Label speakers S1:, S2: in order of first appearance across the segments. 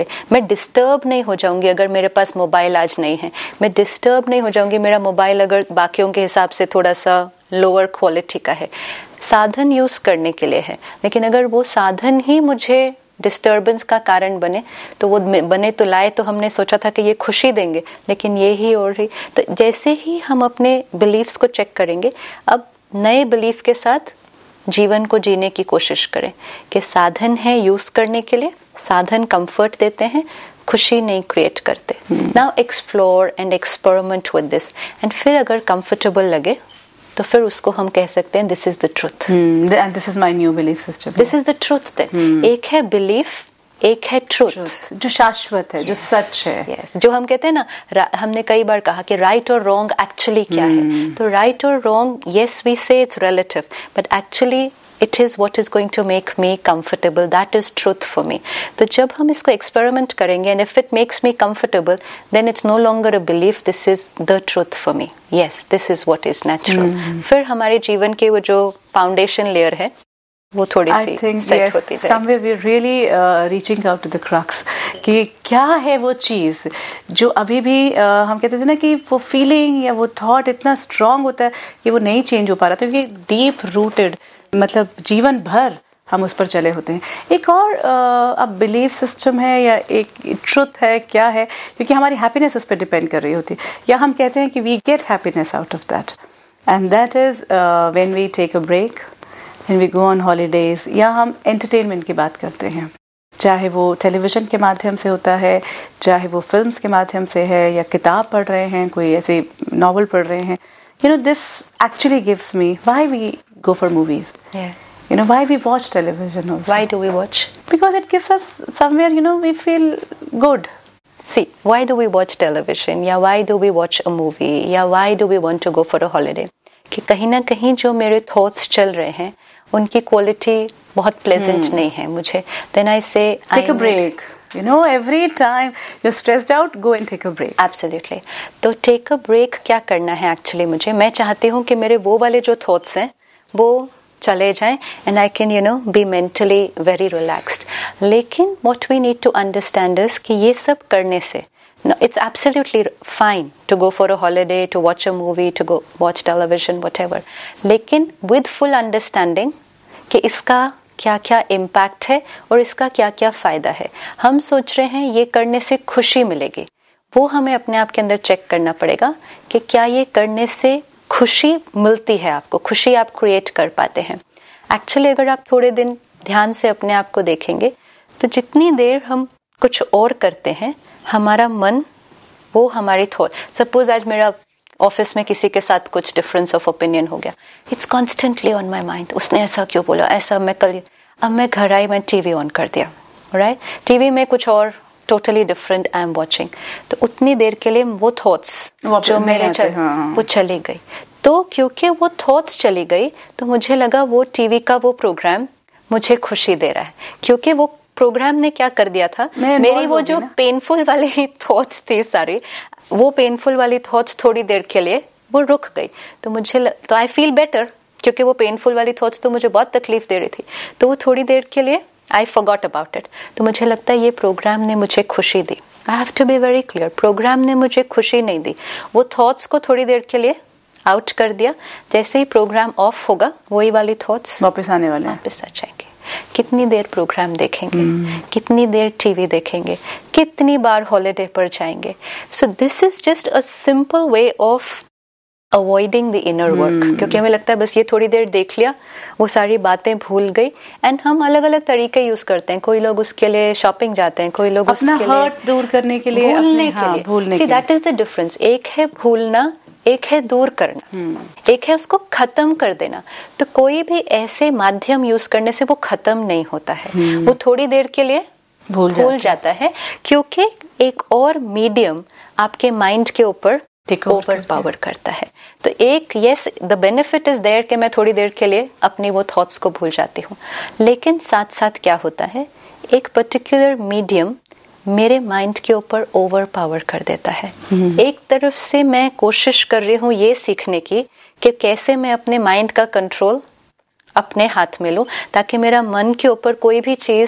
S1: पे। मैं डिस्टर्ब नहीं हो जाऊंगी अगर मेरे पास मोबाइल आज नहीं है, मैं डिस्टर्ब नहीं हो जाऊंगी मेरा मोबाइल अगर बाकियों के हिसाब से थोड़ा सा लोअर क्वालिटी का है। साधन यूज करने के लिए है, लेकिन अगर वो साधन ही मुझे डिस्टर्बेंस का कारण बने, तो वो बने तो लाए तो हमने सोचा था कि ये खुशी देंगे, लेकिन ये ही और ही। तो जैसे ही हम अपने बिलीफ्स को चेक करेंगे, अब नए बिलीफ के साथ जीवन को जीने की कोशिश करें कि साधन है यूज करने के लिए, साधन कंफर्ट देते हैं, खुशी नहीं क्रिएट करते। Now explore and experiment with this, and फिर अगर कंफर्टेबल लगे तो फिर उसको हम कह सकते हैं this is the truth,
S2: and this is my new belief system,
S1: this is the truth. एक है बिलीफ, एक है ट्रुथ
S2: जो शाश्वत है, जो सच है।
S1: yes. जो हम कहते हैं ना, हमने कई बार कहा कि राइट और रॉन्ग एक्चुअली क्या है। तो राइट और रॉन्ग, यस वी से it's relative, but actually it is what is going to make me comfortable, that is truth for me. तो जब हम इसको एक्सपेरिमेंट करेंगे and if it makes me comfortable, then it's no longer a belief, this is the truth for me, yes this is what is natural. फिर हमारे जीवन के वो जो फाउंडेशन लेयर है वो थोड़ी सी सेट होती जाएगी।
S2: Somewhere we're really reaching out to the crux कि क्या है वो चीज़ जो अभी भी हम कहते थे ना कि वो फीलिंग या वो थॉट इतना स्ट्रांग होता है कि वो नहीं चेंज हो पा रहा, तो ये डीप रूटेड, मतलब जीवन भर हम उस पर चले होते हैं। एक और अब बिलीफ सिस्टम है या एक ट्रुथ है, क्या है, क्योंकि हमारी हैप्पीनेस उस पर डिपेंड कर रही होती है, या हम कहते हैं कि we get happiness out of that, and that is when we take a break, when we go on holidays, या हम एंटरटेनमेंट की बात करते हैं, चाहे वो टेलीविज़न के माध्यम से होता है, चाहे वो फिल्म्स के माध्यम से है, या किताब पढ़ रहे हैं, कोई ऐसे नॉवल पढ़ रहे हैं। You know, this actually gives me, why we go for movies?
S1: Yeah.
S2: You know, why we watch television also?
S1: Why do we watch?
S2: Because it gives us somewhere, you know, we feel good.
S1: See, why do we watch television? या why do we watch a movie? या why do we want to go for a holiday? कि कहीं ना कहीं जो मेरे thoughts चल रहे हैं उनकी क्वालिटी बहुत प्लेजेंट नहीं है मुझे, then I say
S2: take a break. You know, every time you're stressed out, go and take a break.
S1: Absolutely. तो take a break क्या करना है एक्चुअली मुझे, मैं चाहती हूँ कि मेरे वो वाले जो थॉट्स हैं वो चले जाएं and I can, you know, be mentally very relaxed. लेकिन what we need to understand is कि ये सब करने से, no, it's absolutely fine to go for a holiday, to watch a movie, to go watch television, whatever. लेकिन with full understanding कि इसका क्या क्या इम्पैक्ट है और इसका क्या क्या फायदा है। हम सोच रहे हैं ये करने से खुशी मिलेगी, वो हमें अपने आप के अंदर चेक करना पड़ेगा कि क्या ये करने से खुशी मिलती है, आपको खुशी आप क्रिएट कर पाते हैं। एक्चुअली अगर आप थोड़े दिन ध्यान से अपने आप को देखेंगे तो जितनी देर हम कुछ और करते हैं, हमारा मन वो हमारी थॉट, सपोज आज मेरा ऑफिस में किसी के साथ कुछ डिफरेंस ऑफ ओपिनियन हो गया, it's constantly on my mind, उसने ऐसा क्यों बोला, ऐसा मैं कल, अब मैं घर आई, मैं टीवी ऑन कर दिया, राइट, टीवी में कुछ और totally different I am watching, तो उतनी देर के लिए वो थॉट्स जो मेरे वो चली गई। तो क्योंकि वो थॉट्स चली गई तो मुझे लगा वो टीवी का वो प्रोग्राम मुझे खुशी दे रहा है, क्योंकि वो प्रोग्राम ने क्या कर दिया था, मेरी वो जो पेनफुल वाली थॉट्स थी सारी, वो पेनफुल वाली थॉट्स थोड़ी देर के लिए वो रुक गई, तो मुझे तो आई फील बेटर, क्योंकि वो पेनफुल वाली थॉट्स तो मुझे बहुत तकलीफ दे रही थी, तो वो थोड़ी देर के लिए आई फॉरगॉट अबाउट इट। तो मुझे लगता है ये प्रोग्राम ने मुझे खुशी दी। I have to be very clear, programme ने मुझे खुशी नहीं दी, वो थॉट्स को थोड़ी देर के लिए आउट कर दिया। जैसे ही प्रोग्राम ऑफ होगा वही वाली थॉट्स
S2: वापस आने वाले,
S1: वापस आ जाएंगे। कितनी देर प्रोग्राम देखेंगे, कितनी देर टीवी देखेंगे, कितनी बार हॉलिडे पर जाएंगे। So this is just a simple way of avoiding the inner work, क्योंकि हमें लगता है बस ये थोड़ी देर देख लिया, वो सारी बातें भूल गई। एंड हम अलग अलग तरीके यूज करते हैं, कोई लोग उसके लिए शॉपिंग जाते हैं, कोई लोग
S2: अपना
S1: उसके
S2: हर्ट दूर करने के लिए,
S1: भूलने के लिए। See that is the difference, एक है भूलना, एक है दूर करना, एक है उसको खत्म कर देना। तो कोई भी ऐसे माध्यम यूज करने से वो खत्म नहीं होता है, वो थोड़ी देर के लिए भूल जाता है, क्योंकि एक और मीडियम आपके माइंड के ऊपर ओवर पावर करता है। तो एक yes the benefit is there कि मैं थोड़ी देर के लिए अपनी वो थॉट्स को भूल जाती हूँ, लेकिन साथ साथ क्या होता है, एक पर्टिकुलर मीडियम मेरे माइंड के ऊपर ओवर पावर कर देता है। एक तरफ से मैं कोशिश कर रही हूँ ये सीखने की कि कैसे मैं अपने माइंड का कंट्रोल अपने हाथ में लूं, ताकि मेरा मन के ऊपर कोई भी चीज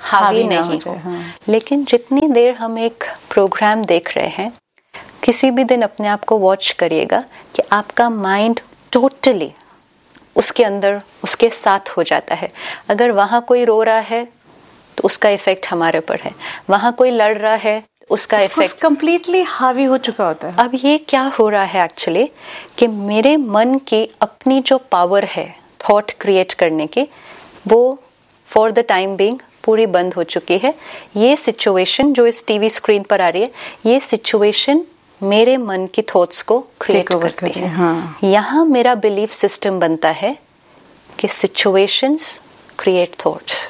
S1: हावी नहीं हो।
S2: हाँ।
S1: लेकिन जितनी देर हम एक प्रोग्राम देख रहे हैं, किसी भी दिन अपने आप को वॉच करिएगा कि आपका माइंड टोटली उसके अंदर उसके साथ हो जाता है। अगर वहां कोई रो रहा है तो उसका इफेक्ट हमारे ऊपर है, वहां कोई लड़ रहा है उसका इफेक्ट
S2: कंप्लीटली हावी हो चुका होता है।
S1: अब ये क्या हो रहा है एक्चुअली कि मेरे मन की अपनी जो पावर है थॉट क्रिएट करने की, वो फॉर द टाइम बीइंग पूरी बंद हो चुकी है। ये सिचुएशन जो इस टीवी स्क्रीन पर आ रही है, ये सिचुएशन मेरे मन की थॉट्स को क्रिएट करती है।
S2: हाँ।
S1: यहाँ मेरा बिलीफ सिस्टम बनता है कि situations create thoughts.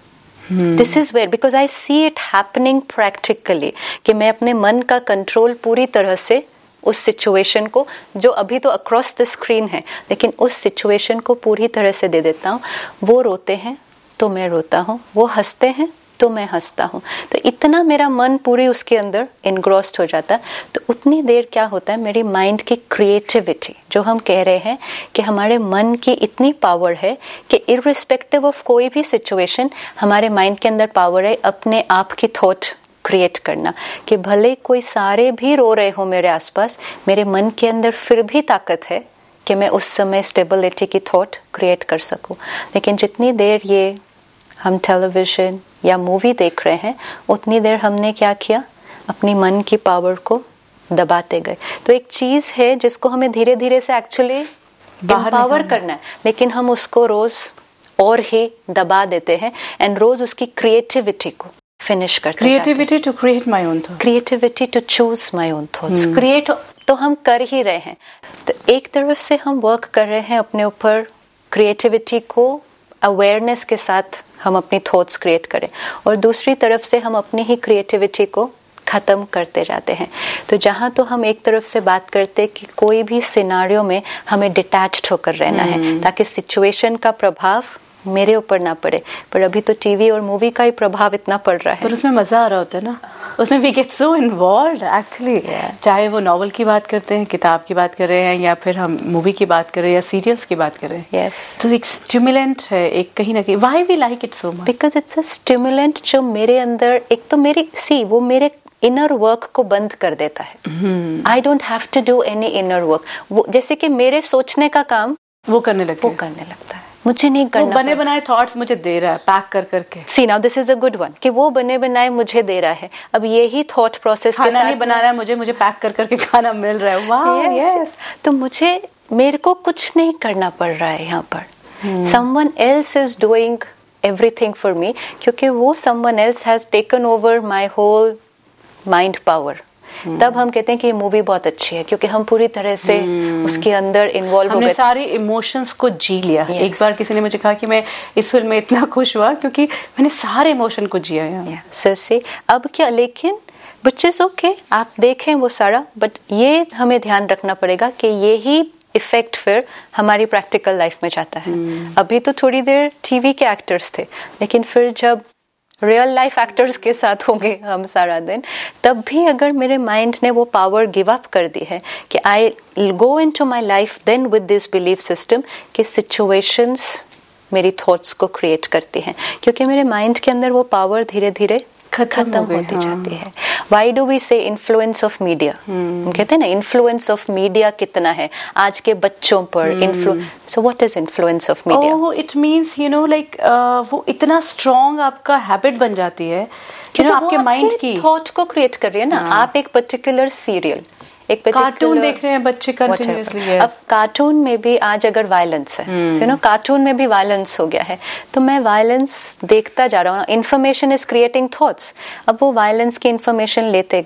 S1: This is where because I see it happening practically, कि मैं अपने मन का कंट्रोल पूरी तरह से उस सिचुएशन को, जो अभी तो अक्रॉस द स्क्रीन है, लेकिन उस सिचुएशन को पूरी तरह से दे देता हूँ। वो रोते हैं तो मैं रोता हूँ, वो हंसते हैं तो मैं हंसता हूँ। तो इतना मेरा मन पूरी उसके अंदर इनग्रोस्ड हो जाता है। तो उतनी देर क्या होता है, मेरी माइंड की क्रिएटिविटी, जो हम कह रहे हैं कि हमारे मन की इतनी पावर है कि इररिस्पेक्टिव ऑफ कोई भी सिचुएशन, हमारे माइंड के अंदर पावर है अपने आप की थॉट क्रिएट करना। कि भले कोई सारे भी रो रहे हो मेरे आसपास, मेरे मन के अंदर फिर भी ताकत है कि मैं उस समय स्टेबिलिटी की थॉट क्रिएट कर सकूं। लेकिन जितनी देर ये हम टेलीविजन या मूवी देख रहे हैं, उतनी देर हमने क्या किया, अपनी मन की पावर को दबाते गए। तो एक चीज है जिसको हमें धीरे धीरे से एक्चुअली एम्पावर करना है, लेकिन हम उसको रोज और ही दबा देते हैं एंड रोज उसकी क्रिएटिविटी को फिनिश करते जाते हैं।
S2: Creativity to create my own thoughts,
S1: creativity to choose my own thoughts. Create तो हम कर ही रहे हैं। तो एक तरफ से हम वर्क कर रहे हैं अपने ऊपर, क्रिएटिविटी को अवेयरनेस के साथ हम अपनी थॉट्स क्रिएट करें, और दूसरी तरफ से हम अपनी ही क्रिएटिविटी को खत्म करते जाते हैं। तो जहाँ तो हम एक तरफ से बात करते कि कोई भी सिनारियो में हमें डिटैच्ड होकर रहना है ताकि सिचुएशन का प्रभाव मेरे ऊपर ना पड़े, पर अभी तो टीवी और मूवी का ही प्रभाव इतना पड़ रहा है।
S2: पर उसमें मजा आ रहा होता है ना, उसमें we get so involved actually. चाहे वो नॉवल की बात करते हैं, किताब की बात कर रहे हैं, या फिर हम मूवी की बात कर रहे हैं, या सीरियल्स की बात कर रहे हैं। तो एक स्टिमुलेंट है, एक कहीं ना कहीं। Why we like it so much?
S1: Because it's a stimulant जो मेरे अंदर एक तो वो मेरे इनर वर्क को बंद कर देता है। I don't have to do any inner work. वो जैसे कि मेरे सोचने का काम
S2: वो करने लगता है,
S1: मुझे नहीं करना।
S2: वो बने बनाए थॉट्स मुझे दे रहा है पैक कर करके।
S1: सी now this is a good one कि वो बने बनाए मुझे दे रहा है। अब यही थॉट प्रोसेस के साथ
S2: नहीं बना रहा है, मुझे पैक कर करके खाना मिल रहा है। वाह, यस।
S1: तो मेरे को कुछ नहीं करना पड़ रहा है यहाँ पर। Someone else is doing everything for me, क्योंकि वो someone else has taken over my whole mind power. तब हम कहते हैं कि ये मूवी बहुत अच्छी है, क्योंकि हम पूरी तरह से उसके अंदर इन्वॉल्व हो गए,
S2: सारे इमोशंस को जी लिया। एक बार किसी ने मुझे कहा कि मैं इस फिल्म में इतना खुश हुआ क्योंकि मैंने सारे इमोशन को जिया।
S1: से अब क्या, लेकिन which is okay, आप देखें वो सारा, बट ये हमें ध्यान रखना पड़ेगा कि यही इफेक्ट फिर हमारी प्रैक्टिकल लाइफ में जाता है। अभी तो थोड़ी देर टीवी के एक्टर्स थे, लेकिन फिर जब रियल लाइफ एक्टर्स के साथ होंगे हम सारा दिन, तब भी अगर मेरे माइंड ने वो पावर गिव अप कर दी है कि आई go into my life then with this belief system कि सिचुएशंस मेरी थॉट्स को क्रिएट करती हैं, क्योंकि मेरे माइंड के अंदर वो पावर धीरे धीरे खत्म होती जाती है। वाई डू वी से इन्फ्लुएंस ऑफ मीडिया? हम कहते हैं ना इन्फ्लुएंस ऑफ मीडिया कितना है आज के बच्चों पर। So what is influence of media?
S2: Oh, it means you know like वो इतना स्ट्रॉन्ग आपका हैबिट बन जाती है, यू नो, आपके माइंड की
S1: थॉट को क्रिएट कर रही है ना। आप एक पर्टिकुलर सीरियल, एक
S2: कार्टून देख रहे हैं बच्चे कंटिन्यूअसली।
S1: अब कार्टून में भी आज अगर वायलेंस है, यू नो, कार्टून में भी वायलेंस हो गया है, तो मैं वायलेंस देखता जा रहा हूँ। Information is creating thoughts. अब वो वायलेंस की इन्फॉर्मेशन लेते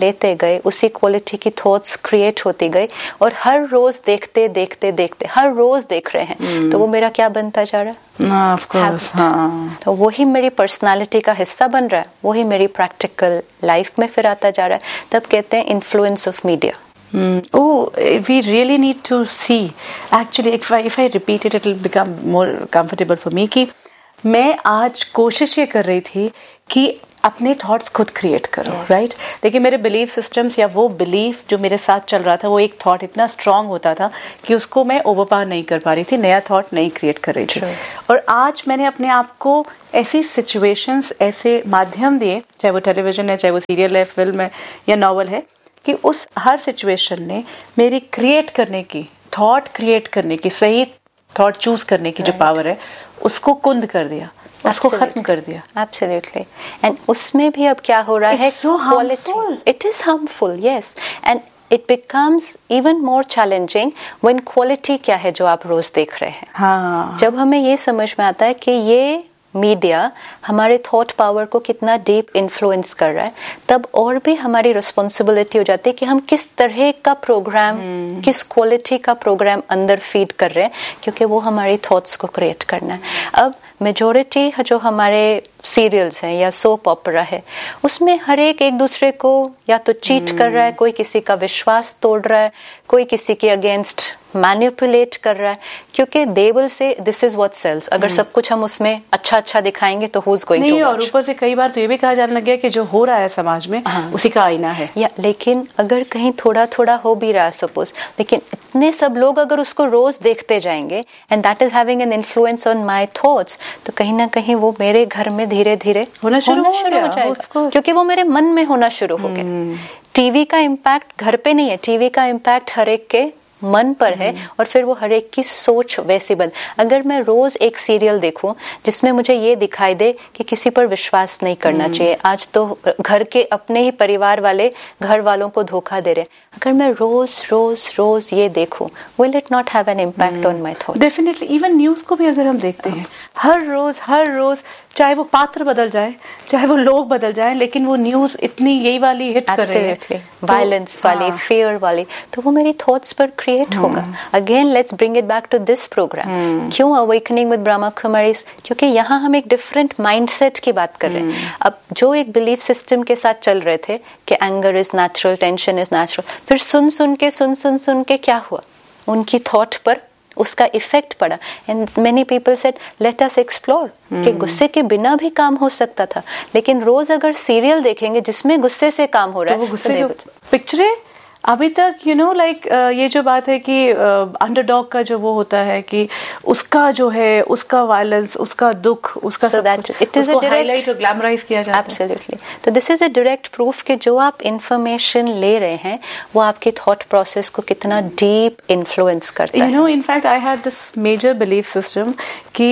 S1: गए उसी क्वालिटी की थॉट्स क्रिएट होती गई, और हर रोज देखते हर रोज देख रहे हैं, तो वो मेरा क्या बनता जा रहा है?
S2: Of course, हाँ।
S1: तो वही मेरी पर्सनालिटी का हिस्सा बन रहा है, वही मेरी प्रैक्टिकल लाइफ में फिर आता जा रहा है। तब कहते हैं influence of media.
S2: We really need to see. Actually, if I repeat it, it'll become more comfortable for me. कि मैं आज कोशिश ये कर रही थी कि अपने थॉट्स खुद क्रिएट करो, राइट? लेकिन मेरे बिलीफ सिस्टम्स या वो बिलीफ जो मेरे साथ चल रहा था, वो एक थॉट इतना स्ट्रांग होता था कि उसको मैं ओवरपावर नहीं कर पा रही थी, नया थॉट नहीं क्रिएट कर रही थी। और आज मैंने अपने आप को ऐसी सिचुएशंस, ऐसे माध्यम दिए, चाहे वो टेलीविजन है, चाहे वो सीरियल है, फिल्म है या नॉवल है, कि उस हर सिचुएशन ने मेरी क्रिएट करने की, थॉट क्रिएट करने की, सही थॉट चूज करने की जो पावर है, उसको कुंद कर दिया, उसको खत्म कर दिया।
S1: Absolutely. And उसमें भी अब क्या हो रहा है?
S2: It's so harmful.
S1: It is harmful, yes. And it becomes even more challenging when quality क्या है जो आप रोज देख रहे हैं।
S2: हाँ।
S1: जब हमें ये समझ में आता है कि ये मीडिया हमारे थॉट पावर को कितना डीप इन्फ्लुएंस कर रहा है, तब और भी हमारी रिस्पॉन्सिबिलिटी हो जाती है कि हम किस तरह का प्रोग्राम, किस क्वालिटी का प्रोग्राम अंदर फीड कर रहे हैं, क्योंकि वो हमारी थॉट्स को क्रिएट करना है। अब मेजॉरिटी जो हमारे सीरियल्स हैं या सोप ओपेरा है, उसमें हर एक दूसरे को या तो चीट कर रहा है, कोई किसी का विश्वास तोड़ रहा है, कोई किसी के अगेंस्ट मैनिपुलेट कर रहा है, क्योंकि they will say this is what sales. अगर सब कुछ हम उसमें अच्छा दिखाएंगे तो who is going to watch.
S2: और ऊपर से कई बार तो ये भी कहा जाने लग गया कि जो हो रहा है समाज में, उसी का आईना है।
S1: या लेकिन अगर कहीं थोड़ा हो भी रहा है सपोज, लेकिन इतने सब लोग अगर उसको रोज देखते जाएंगे and that is having an influence on my thoughts, तो कहीं ना कहीं वो मेरे घर में धीरे धीरे
S2: होना शुरू हो
S1: जाएगा, क्योंकि वो मेरे मन में होना शुरू हो गया। टीवी का इम्पैक्ट घर पे नहीं है, टीवी का इम्पैक्ट हर एक के मन पर है, और फिर वो हर एक की सोच वैसी बन। अगर मैं रोज एक सीरियल देखूं जिसमें मुझे ये दिखाई दे कि किसी पर विश्वास नहीं करना चाहिए, आज तो घर के अपने ही परिवार वाले घर वालों को धोखा दे रहे हैं, अगर मैं रोज ये देखूं, will it not have an impact on my thought?
S2: Definitely. Even news को भी अगर हम देखते हैं, हर रोज चाहे वो पात्र बदल जाए, चाहे वो लोग बदल जाए, लेकिन वो न्यूज इतनी यही वाली हिट कर रही है,
S1: वायलेंस वाली, फियर वाली, तो वो मेरी थॉट्स पर क्रिएट होगा। Again let's bring it back to this programme. क्यों अवेकनिंग विद ब्रह्मा कुमारीज? क्योंकि यहाँ हम एक डिफरेंट माइंडसेट की बात कर रहे हैं। अब जो एक बिलीफ सिस्टम के साथ चल रहे थे कि anger is natural, tension is natural, फिर सुन के क्या हुआ? उनकी थॉट पर उसका इफेक्ट पड़ा, and many people said let us explore, कि गुस्से के बिना भी काम हो सकता था। लेकिन रोज अगर सीरियल देखेंगे जिसमें गुस्से से काम हो रहा है,
S2: तो वो गुस्से पिक्चरें अभी तक ये जो बात है कि अंडरडॉग का जो वो होता है कि उसका जो है, उसका वायलेंस, उसका दुख, उसका उसको हाईलाइट और ग्लैमराइज किया जाता है।
S1: एब्सोल्युटली। तो this is a direct proof कि जो आप इंफॉर्मेशन ले रहे हैं वो आपके थॉट प्रोसेस को कितना डीप इन्फ्लुएंस करता है।
S2: In fact I had this major belief system कि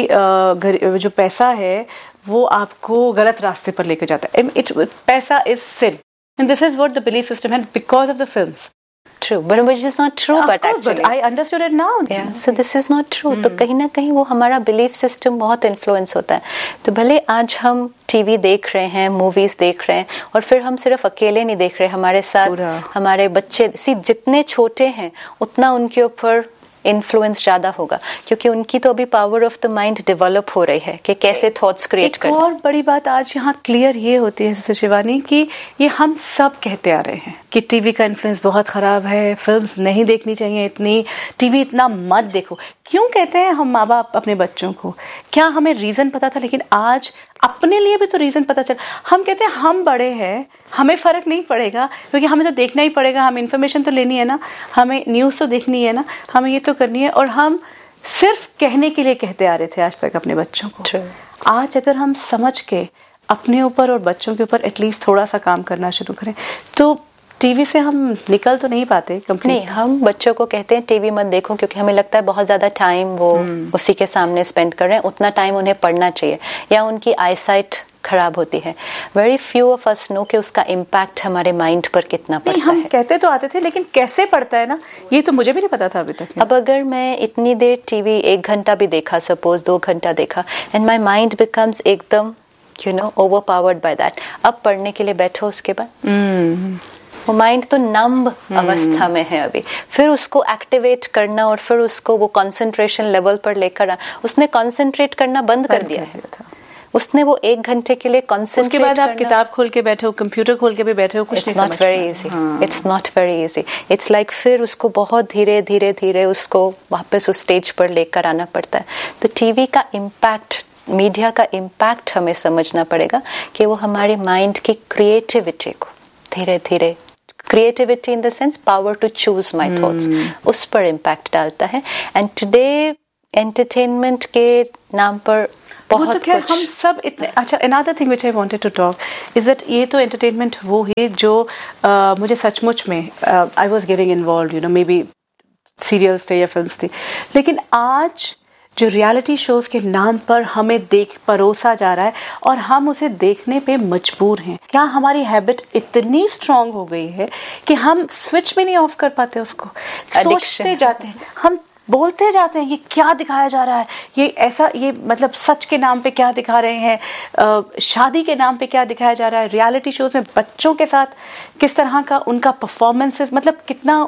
S2: जो पैसा है वो आपको गलत रास्ते पर लेके जाता है। पैसा is sin. And this is what the belief system had because of the films.
S1: True, but which is not true. But actually,
S2: but I understood it now.
S1: Yeah, so this is not true. तो कहीं ना कहीं वो हमारा belief system बहुत influence होता है। तो भले आज हम टीवी देख रहे हैं, मूवीज देख रहे हैं, और फिर हम सिर्फ अकेले नहीं देख रहे, हमारे साथ हमारे बच्चे जितने छोटे हैं उतना उनके ऊपर इन्फ्लुएंस ज्यादा होगा, क्योंकि उनकी तो अभी power of the mind develop हो रही है कि कैसे थॉट्स क्रिएट करना।
S2: और बड़ी बात आज यहाँ क्लियर ये होती है शिवानी कि ये हम सब कहते आ रहे हैं कि टीवी का इन्फ्लुएंस बहुत खराब है, फिल्म्स नहीं देखनी चाहिए इतनी, टीवी इतना मत देखो। क्यों कहते हैं हम माँ बाप अपने बच्चों को? क्या हमें रीजन पता था? लेकिन आज अपने लिए भी तो रीजन पता चल। हम कहते हैं हम बड़े हैं, हमें फर्क नहीं पड़ेगा, क्योंकि हमें तो देखना ही पड़ेगा, हमें इन्फॉर्मेशन तो लेनी है ना, हमें न्यूज तो देखनी है ना, हमें ये तो करनी है। और हम सिर्फ कहने के लिए कहते आ रहे थे आज तक अपने बच्चों को। आज अगर हम समझ के अपने ऊपर और बच्चों के ऊपर एटलीस्ट थोड़ा सा काम करना शुरू करें, तो टीवी से हम निकल तो नहीं पाते कंप्लीट।
S1: नहीं, हम बच्चों को कहते हैं टीवी मत देखो, क्योंकि हमें लगता है बहुत ज्यादा टाइम वो उसी के सामने स्पेंड कर रहे हैं, उतना टाइम उन्हें पढ़ना चाहिए, या उनकी आईसाइट खराब होती है। Very few of us know कि उसका इम्पैक्ट हमारे माइंड पर कितना पड़ता है।
S2: हम कहते तो आते थे, लेकिन कैसे पड़ता है ना, ये तो मुझे भी नहीं पता था अभी तक।
S1: अब अगर मैं इतनी देर टीवी 1 घंटा भी देखा, सपोज 2 घंटा देखा, एंड माई माइंड बिकम्स एकदम ओवरपावर्ड बाय दैट, अब पढ़ने के लिए बैठो, उसके बाद वो माइंड तो नंब अवस्था में है अभी, फिर उसको एक्टिवेट करना और फिर उसको वो कंसंट्रेशन लेवल पर लेकर उसने कंसंट्रेट करना बंद कर दिया है। उसने वो 1 घंटे के लिए कंसंट्रेट,
S2: उसके बाद आप किताब खोल के बैठे हो, कंप्यूटर खोल के भी बैठे हो, कुछ नहीं समझ।
S1: It's not very easy. It's like फिर उसको बहुत धीरे धीरे उसको वापस उस स्टेज पर लेकर आना पड़ता है। तो टीवी का इम्पैक्ट मीडिया का इम्पैक्ट हमें समझना पड़ेगा कि वो हमारे माइंड की क्रिएटिविटी को धीरे धीरे, creativity in the sense power to choose my thoughts, उस पर इम्पैक्ट डालता है। एंड टुडे एंटरटेनमेंट के नाम पर बहुत
S2: तो
S1: कुछ
S2: हम सब इतने अच्छा। Another thing which I wanted to talk is that ये तो एंटरटेनमेंट वो है जो मुझे सचमुच में I was getting involved, you know, may be serials थे या फिल्म्स थी, लेकिन आज जो रियलिटी शोज के नाम पर हमें परोसा जा रहा है और हम उसे देखने पे मजबूर हैं। क्या हमारी हैबिट इतनी स्ट्रांग हो गई है कि हम स्विच भी नहीं ऑफ कर पाते उसको, सोचते जाते हैं, हम बोलते जाते हैं ये क्या दिखाया जा रहा है, ये ऐसा, ये मतलब सच के नाम पे क्या दिखा रहे हैं, शादी के नाम पे क्या दिखाया जा रहा है, रियलिटी शोज में बच्चों के साथ किस तरह का उनका परफॉर्मेंसेस, मतलब कितना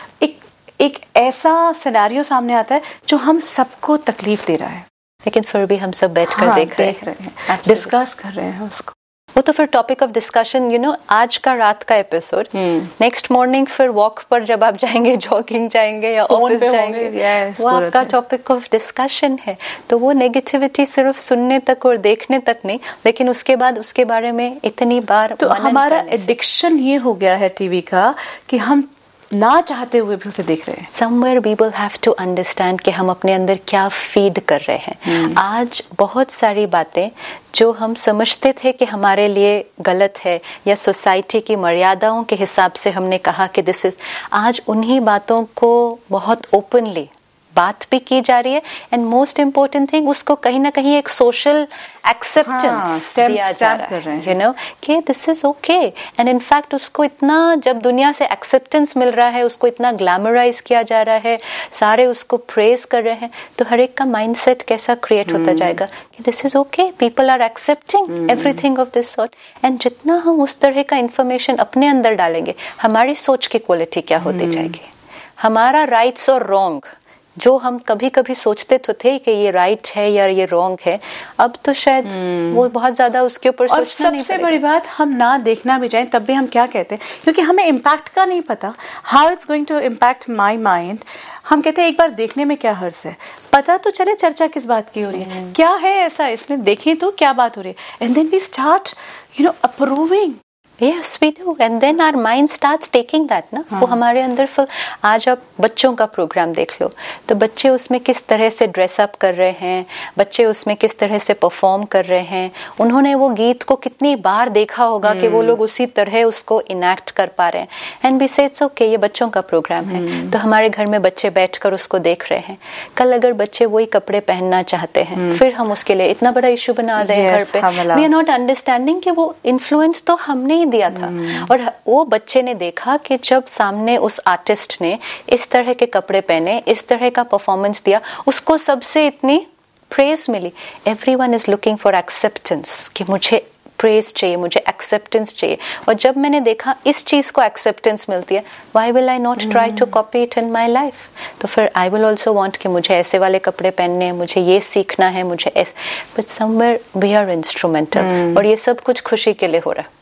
S2: एक ऐसा सिनेरियो सामने आता है जो हम सबको तकलीफ दे रहा है,
S1: लेकिन फिर भी हम सब बैठकर देख रहे हैं,
S2: डिस्कस कर रहे हैं उसको।
S1: वो तो फिर topic of discussion, you know, आज का रात का एपिसोड, नेक्स्ट मॉर्निंग फिर वॉक पर जब आप जाएंगे, जॉगिंग जाएंगे या ऑफिस जाएंगे, वो आपका टॉपिक ऑफ डिस्कशन है। तो वो नेगेटिविटी सिर्फ सुनने तक और देखने तक नहीं, लेकिन उसके बाद उसके बारे में इतनी बार
S2: तो हमारा एडिक्शन ये हो गया है टीवी का कि हम ना चाहते हुए भी उसे देख रहे हैं।
S1: Somewhere we will have to understand कि हम अपने अंदर क्या फीड कर रहे हैं। आज बहुत सारी बातें जो हम समझते थे कि हमारे लिए गलत है या सोसाइटी की मर्यादाओं के हिसाब से हमने कहा कि दिस इज, आज उन्हीं बातों को बहुत ओपनली बात भी की जा रही है। एंड मोस्ट इम्पोर्टेंट थिंग, उसको कहीं ना कहीं एक सोशल एक्सेप्टेंस दिया जा रहा है, यू नो, कि this is okay. And in fact उसको इतना, जब दुनिया से एक्सेप्टेंस मिल रहा है, उसको इतना ग्लैमराइज किया जा रहा है, सारे उसको प्रेज कर रहे हैं, तो हर एक का माइंडसेट कैसा क्रिएट होता जाएगा कि this is okay, people are accepting everything of this sort. And जितना हम उस तरह का इंफॉर्मेशन अपने अंदर डालेंगे, हमारी सोच की क्वालिटी क्या होती जाएगी, हमारा राइट्स और रॉन्ग जो हम कभी कभी सोचते तो थे कि ये राइट है या ये रॉन्ग है, अब तो शायद वो बहुत ज्यादा उसके ऊपर सोचना नहीं पड़ेगा।
S2: सबसे बड़ी बात, हम ना देखना भी जाएं तब भी हम क्या कहते हैं, क्योंकि हमें इम्पैक्ट का नहीं पता, how it's going to impact my mind. हम कहते हैं एक बार देखने में क्या हर्ज है, पता तो चले चर्चा किस बात की हो रही है, क्या है ऐसा इसमें, देखें तो क्या बात हो रही है, and then we start, you know, approving.
S1: Yes, we do, and then our mind starts taking that, ना, वो हमारे अंदर फिर। आज आप बच्चों का प्रोग्राम देख लो, तो बच्चे उसमें किस तरह से ड्रेसअप कर रहे हैं, बच्चे उसमें किस तरह से परफॉर्म कर रहे हैं, उन्होंने वो गीत को कितनी बार देखा होगा कि वो लोग उसी तरह उसको इनैक्ट कर पा रहे हैं। एंड बी से इट्स ओके, ये बच्चों का प्रोग्राम है, तो हमारे घर में बच्चे बैठकर उसको देख रहे हैं। कल अगर बच्चे वही कपड़े पहनना चाहते हैं, फिर हम उसके लिए इतना बड़ा इशू बना दें घर पे। वी आर नॉट अंडरस्टैंडिंग कि वो इन्फ्लुएंस तो हमने ही दिया था, और वो बच्चे ने देखा कि जब सामने उस आर्टिस्ट ने इस तरह के कपड़े पहने, इस तरह का परफॉर्मेंस दिया, उसको सबसे इतनी praise milli. Everyone is looking for acceptance, कि मुझे प्रेज चाहिए, मुझे एक्सेप्टेंस चाहिए। और जब मैंने देखा इस चीज को एक्सेप्टेंस मिलती है, why will I not try to copy it in my life. तो फिर आई विल ऑल्सो वांट कि मुझे ऐसे वाले कपड़े पहनने हैं, मुझे ये सीखना है, मुझे ऐसे। But somewhere we are instrumental, और ये सब कुछ खुशी के लिए हो रहा है।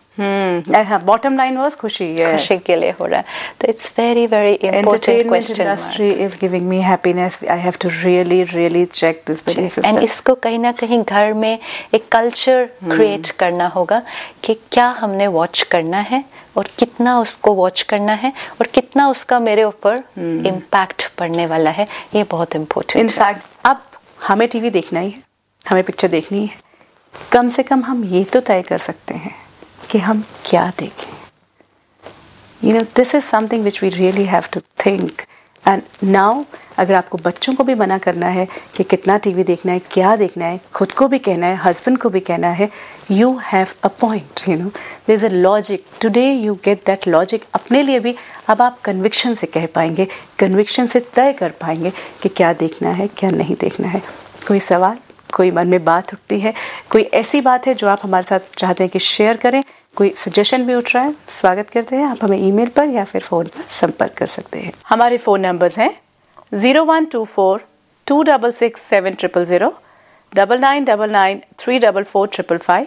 S2: बॉटम लाइन वाज खुशी,
S1: खुशी के लिए हो रहा है। तो it's very very important question.
S2: Industry is giving me happiness, I have to really check this.
S1: And इसको कहीं ना कहीं घर में एक कल्चर क्रिएट करना होगा कि क्या हमने वॉच करना है और कितना उसको वॉच करना है और कितना उसका मेरे ऊपर इम्पैक्ट पड़ने वाला है। ये बहुत इम्पोर्टेंट।
S2: इनफैक्ट अब हमें टीवी देखना ही है, हमें पिक्चर देखनी है, कम से कम हम ये तो तय कर सकते हैं कि हम क्या देखें। You know, this is something which we really have to think. And now, अगर आपको बच्चों को भी मना करना है कि कितना टीवी देखना है, क्या देखना है, खुद को भी कहना है, हस्बैंड को भी कहना है, you have a point, you know. There's a logic. Today you get that logic. अपने लिए भी अब आप कन्विक्शन से कह पाएंगे, कन्विक्शन से तय कर पाएंगे कि क्या देखना है, क्या नहीं देखना है। कोई सवाल, कोई मन में बात उठती है, कोई ऐसी बात है जो आप हमारे साथ चाहते हैं कि शेयर करें, कोई सजेशन भी उठ रहा है, स्वागत करते हैं। आप हमें ईमेल पर या फिर फोन पर संपर्क कर सकते हैं। हमारे फोन नंबर्स हैं 0124-266-7000, 9999-344-555,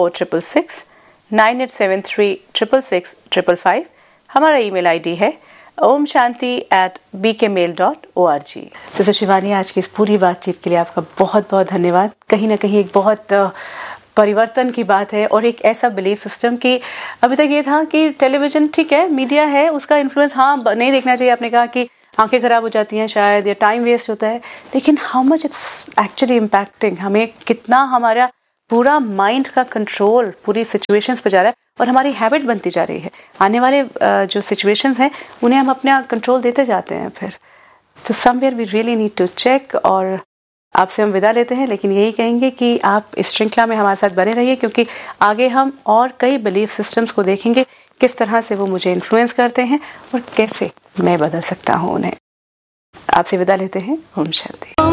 S2: 9999-344-666, 9873-666-555। हमारा ईमेल आईडी है omshanti@bkmail.org। सिस्टर शिवानी, आज की इस पूरी बातचीत के लिए आपका बहुत बहुत धन्यवाद। कहीं ना कहीं एक बहुत परिवर्तन की बात है और एक ऐसा बिलीफ सिस्टम कि अभी तक ये था कि टेलीविजन ठीक है, मीडिया है, उसका इन्फ्लुएंस हाँ नहीं देखना चाहिए। आपने कहा कि आंखें खराब हो जाती हैं शायद, या टाइम वेस्ट होता है, लेकिन how much it's actually impacting, हमें कितना हमारा पूरा माइंड का कंट्रोल पूरी सिचुएशंस पे जा रहा है और हमारी हैबिट बनती जा रही है। आने वाले जो सिचुएशंस हैं उन्हें हम अपना कंट्रोल देते जाते हैं फिर। तो somewhere we really need to check. और आपसे हम विदा लेते हैं, लेकिन यही कहेंगे कि आप इस श्रृंखला में हमारे साथ बने रहिए, क्योंकि आगे हम और कई बिलीफ सिस्टम्स को देखेंगे, किस तरह से वो मुझे इन्फ्लुएंस करते हैं और कैसे मैं बदल सकता हूँ उन्हें। आपसे विदा लेते हैं। ओम शांति।